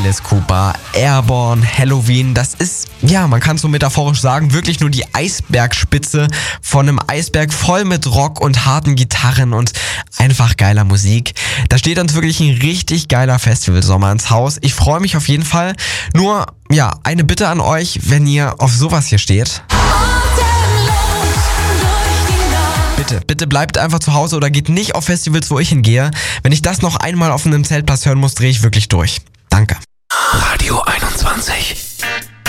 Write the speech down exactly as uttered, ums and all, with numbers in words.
Alice Cooper, Airborne, Helloween. Das ist, ja, man kann es so metaphorisch sagen, wirklich nur die Eisbergspitze von einem Eisberg voll mit Rock und harten Gitarren und einfach geiler Musik. Da steht uns wirklich ein richtig geiler Festivalsommer ins Haus. Ich freue mich auf jeden Fall. Nur, ja, eine Bitte an euch, wenn ihr auf sowas hier steht. Bitte, bitte bleibt einfach zu Hause oder geht nicht auf Festivals, wo ich hingehe. Wenn ich das noch einmal auf einem Zeltplatz hören muss, drehe ich wirklich durch. Danke. Radio einundzwanzig.